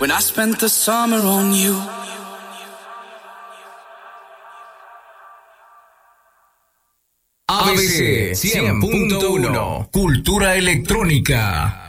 when I spent the summer on you. ABC 100.1 Cultura Electrónica.